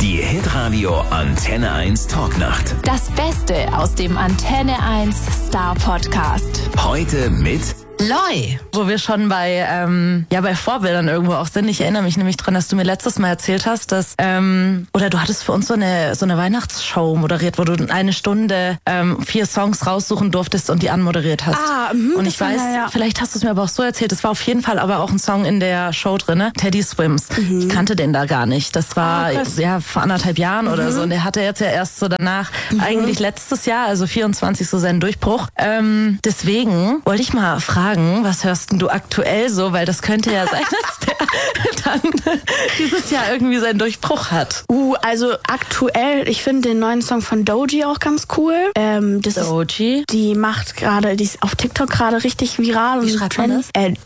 Die Hitradio Antenne 1 Talknacht. Das Beste aus dem Antenne 1 Star Podcast. Heute mit Loi. Wo wir schon bei Vorbildern irgendwo auch sind. Ich erinnere mich nämlich dran, dass du mir letztes Mal erzählt hast, dass oder du hattest für uns so eine Weihnachtsshow moderiert, wo du eine Stunde 4 Songs raussuchen durftest und die anmoderiert hast. Und ich weiß, vielleicht hast du es mir aber auch so erzählt, es war auf jeden Fall aber auch ein Song in der Show drinne, Teddy Swims. Ich kannte den da gar nicht. Das war vor 1,5 Jahren oder so. Und der hatte jetzt ja erst so danach, eigentlich letztes Jahr, also 24, so seinen Durchbruch. Deswegen wollte ich mal fragen, was hörst denn du aktuell so? Weil das könnte ja sein, dass der dann dieses Jahr irgendwie seinen Durchbruch hat. Also aktuell, ich finde den neuen Song von Doji auch ganz cool. Doji? Die ist auf TikTok gerade richtig viral. Wie schreibt man das?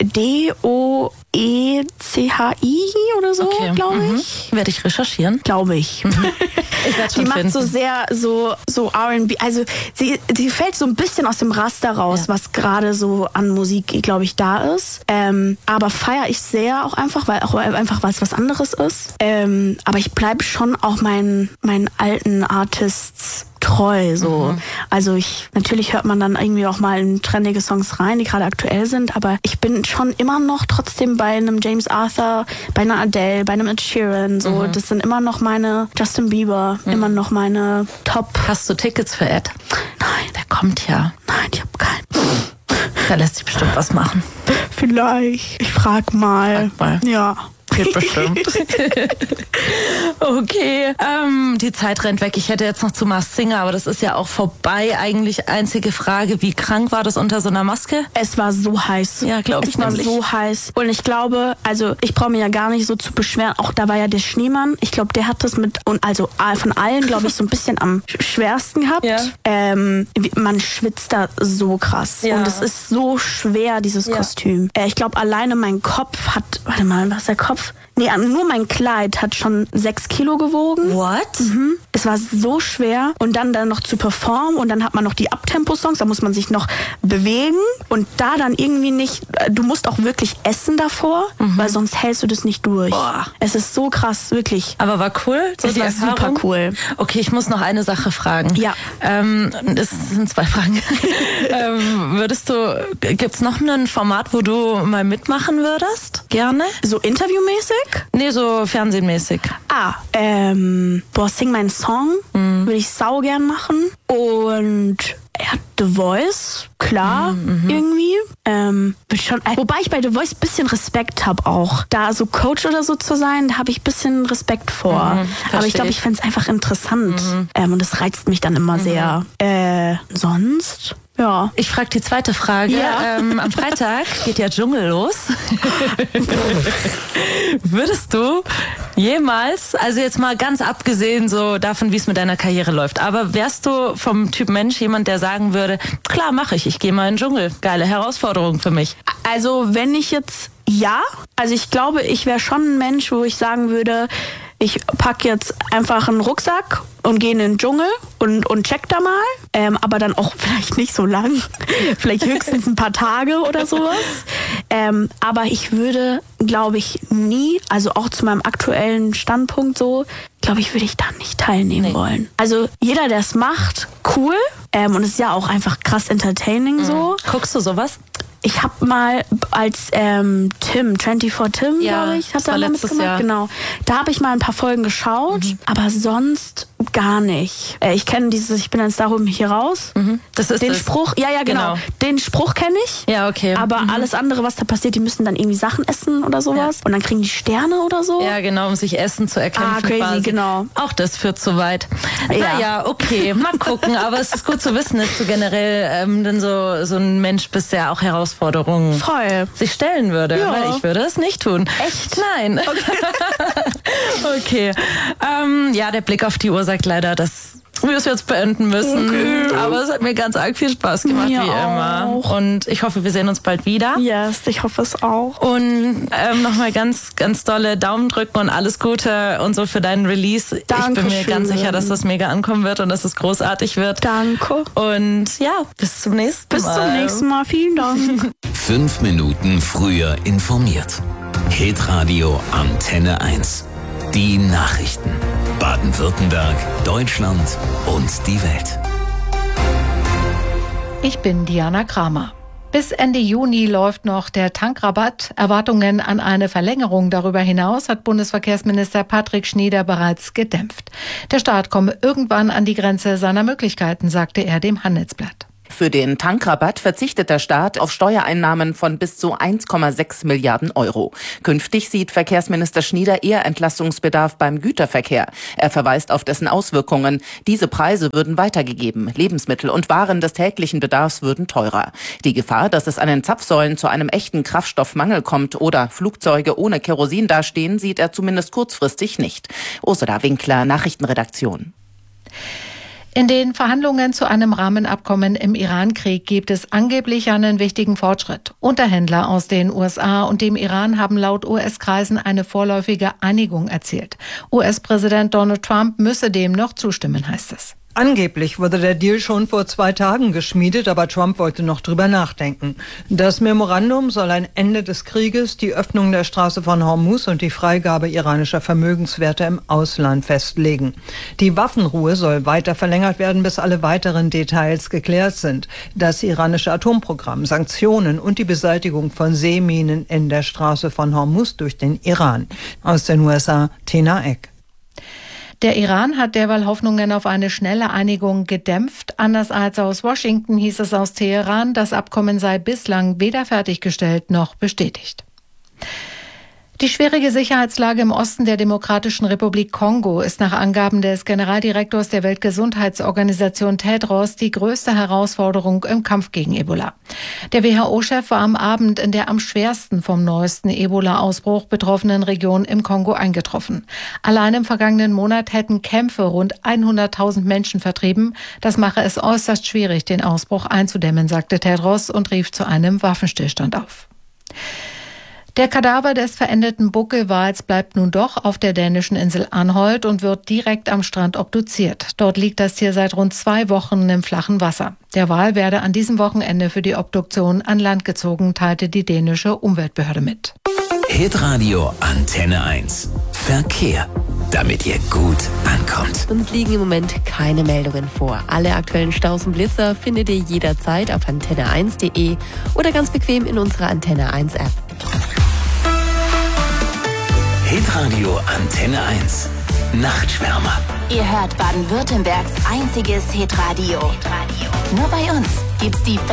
Doechi oder so, glaube ich. Werde ich recherchieren. Glaube ich. Ich werde schon Die macht finden. so sehr so R&B. Also sie fällt so ein bisschen aus dem Raster raus, was gerade so an Musik, glaube ich, da ist. Aber feiere ich sehr auch einfach, weil es was anderes ist. Aber ich bleibe schon auch meinen alten Artists treu, so. Also natürlich hört man dann irgendwie auch mal in trendige Songs rein, die gerade aktuell sind, aber ich bin schon immer noch trotzdem bei einem James Arthur, bei einer Adele, bei einem Ed Sheeran, so. Das sind immer noch meine Justin Bieber, immer noch meine Top. Hast du Tickets für Ed? Nein. Der kommt ja. Nein, ich habe keinen. Da lässt sich bestimmt was machen. Vielleicht. Ich frag mal. Ja. Geht bestimmt. Okay, die Zeit rennt weg. Ich hätte jetzt noch zu Masked Singer, aber das ist ja auch vorbei. Eigentlich einzige Frage, wie krank war das unter so einer Maske? Es war so heiß. Ja, glaube ich. Es war so heiß. Und ich glaube, also ich brauche mich ja gar nicht so zu beschweren. Auch da war ja der Schneemann. Ich glaube, der hat das also von allen, glaube ich, so ein bisschen am schwersten gehabt. Ja. Man schwitzt da so krass. Ja. Und es ist so schwer, dieses Kostüm. Ich glaube, alleine mein Kopf hat, warte mal, was ist der Kopf? Nee, nur mein Kleid hat schon 6 Kilo gewogen. What? Es war so schwer. Und dann noch zu performen. Und dann hat man noch die Abtempo-Songs. Da muss man sich noch bewegen. Und da dann irgendwie nicht... Du musst auch wirklich essen davor. Weil sonst hältst du das nicht durch. Boah. Es ist so krass, wirklich. Aber war cool? So Es die war Erfahrung? super cool. Okay, ich muss noch eine Sache fragen. Ja. Das sind 2 Fragen. Gibt's noch ein Format, wo du mal mitmachen würdest? Gerne? So interviewmäßig? Nee, so fernsehmäßig. Sing meinen Song. Würde ich sau gern machen. Und The Voice, klar, irgendwie. Wobei ich bei The Voice ein bisschen Respekt habe auch. Da so Coach oder so zu sein, da habe ich ein bisschen Respekt vor. Aber ich glaube, ich fände es einfach interessant. Und das reizt mich dann immer sehr. Sonst... Ja. Ich frage die zweite Frage. Ja. Am Freitag geht ja Dschungel los. Würdest du jemals, also jetzt mal ganz abgesehen so davon, wie es mit deiner Karriere läuft, aber wärst du vom Typ Mensch jemand, der sagen würde, klar, mache ich gehe mal in den Dschungel. Geile Herausforderung für mich. Also wenn ich jetzt, also ich glaube, ich wäre schon ein Mensch, wo ich sagen würde, ich packe jetzt einfach einen Rucksack und gehe in den Dschungel und check da mal. Aber dann auch vielleicht nicht so lang. Vielleicht höchstens ein paar Tage oder sowas. Aber ich würde, glaube ich, nie, also auch zu meinem aktuellen Standpunkt so, glaube ich, würde ich da nicht teilnehmen wollen. Also jeder, der es macht, cool. Und es ist ja auch einfach krass entertaining so. Guckst du sowas? Ich habe mal als Tim, 24 Tim, glaube ich, hat da mal mitgemacht. Jahr. Genau. Da habe ich mal ein paar Folgen geschaut, aber sonst gar nicht. Ich kenne dieses, ich bin ein Star hier raus. Das ist den das. Spruch, genau. Den Spruch kenne ich. Ja, okay. Aber alles andere, was da passiert, die müssen dann irgendwie Sachen essen oder sowas. Und dann kriegen die Sterne oder so. Ja, genau, um sich Essen zu erkämpfen. Crazy, quasi. genau. Auch das führt zu weit. Ja. Naja, okay, mal gucken. Aber es ist gut zu wissen, dass du generell dann so ein Mensch bist, der auch Herausforderungen Voll. sich stellen würde. Ja. Weil ich würde es nicht tun. Echt? Nein. Okay. Der Blick auf die Uhr sagt leider, dass wir es jetzt beenden müssen. Okay. Aber es hat mir ganz arg viel Spaß gemacht, Mir wie immer. auch. Und ich hoffe, wir sehen uns bald wieder. Yes, ich hoffe es auch. Und nochmal ganz, ganz dolle Daumen drücken und alles Gute und so für deinen Release. Ich bin mir Dankeschön. ganz sicher, dass das mega ankommen wird und dass es großartig wird. Danke. Und ja, bis zum nächsten Mal. Bis zum nächsten Mal. Vielen Dank. 5 Minuten früher informiert. Hitradio Antenne 1. Die Nachrichten. Baden-Württemberg, Deutschland und die Welt. Ich bin Diana Kramer. Bis Ende Juni läuft noch der Tankrabatt. Erwartungen an eine Verlängerung darüber hinaus hat Bundesverkehrsminister Patrick Schnieder bereits gedämpft. Der Staat komme irgendwann an die Grenze seiner Möglichkeiten, sagte er dem Handelsblatt. Für den Tankrabatt verzichtet der Staat auf Steuereinnahmen von bis zu 1,6 Milliarden Euro. Künftig sieht Verkehrsminister Schnieder eher Entlastungsbedarf beim Güterverkehr. Er verweist auf dessen Auswirkungen. Diese Preise würden weitergegeben. Lebensmittel und Waren des täglichen Bedarfs würden teurer. Die Gefahr, dass es an den Zapfsäulen zu einem echten Kraftstoffmangel kommt oder Flugzeuge ohne Kerosin dastehen, sieht er zumindest kurzfristig nicht. Ursula Winkler, Nachrichtenredaktion. In den Verhandlungen zu einem Rahmenabkommen im Iran-Krieg gibt es angeblich einen wichtigen Fortschritt. Unterhändler aus den USA und dem Iran haben laut US-Kreisen eine vorläufige Einigung erzielt. US-Präsident Donald Trump müsse dem noch zustimmen, heißt es. Angeblich wurde der Deal schon vor 2 Tagen geschmiedet, aber Trump wollte noch drüber nachdenken. Das Memorandum soll ein Ende des Krieges, die Öffnung der Straße von Hormuz und die Freigabe iranischer Vermögenswerte im Ausland festlegen. Die Waffenruhe soll weiter verlängert werden, bis alle weiteren Details geklärt sind. Das iranische Atomprogramm, Sanktionen und die Beseitigung von Seeminen in der Straße von Hormuz durch den Iran. Aus den USA, Tina Eck. Der Iran hat derweil Hoffnungen auf eine schnelle Einigung gedämpft. Anders als aus Washington hieß es aus Teheran, das Abkommen sei bislang weder fertiggestellt noch bestätigt. Die schwierige Sicherheitslage im Osten der Demokratischen Republik Kongo ist nach Angaben des Generaldirektors der Weltgesundheitsorganisation Tedros die größte Herausforderung im Kampf gegen Ebola. Der WHO-Chef war am Abend in der am schwersten vom neuesten Ebola-Ausbruch betroffenen Region im Kongo eingetroffen. Allein im vergangenen Monat hätten Kämpfe rund 100.000 Menschen vertrieben. Das mache es äußerst schwierig, den Ausbruch einzudämmen, sagte Tedros und rief zu einem Waffenstillstand auf. Der Kadaver des verendeten Buckelwals bleibt nun doch auf der dänischen Insel Anholt und wird direkt am Strand obduziert. Dort liegt das Tier seit rund 2 Wochen im flachen Wasser. Der Wal werde an diesem Wochenende für die Obduktion an Land gezogen, teilte die dänische Umweltbehörde mit. Hitradio Antenne 1. Verkehr. Damit ihr gut ankommt. Uns liegen im Moment keine Meldungen vor. Alle aktuellen Staus und Blitzer findet ihr jederzeit auf antenne1.de oder ganz bequem in unserer Antenne 1 App. Hitradio Antenne 1. Nachtschwärmer. Ihr hört Baden-Württembergs einziges Hitradio. Nur bei uns gibt's die